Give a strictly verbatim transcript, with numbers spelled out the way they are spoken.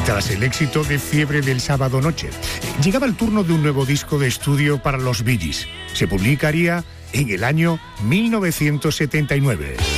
tras el éxito de Fiebre del Sábado Noche, llegaba el turno de un nuevo disco de estudio para los Bee Gees. Se publicaría en el año mil novecientos setenta y nueve.